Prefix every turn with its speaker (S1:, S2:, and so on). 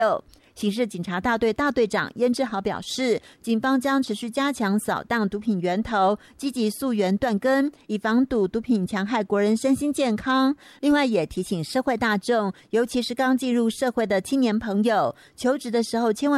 S1: 刑事警察大队大队长燕志豪表示，警方将持续加强扫荡毒品源头，积极溯源断根，以防堵毒品戕害国人身心健康。另外也提醒社会大众，尤其是刚进入社会的青年朋友，求职的时候千万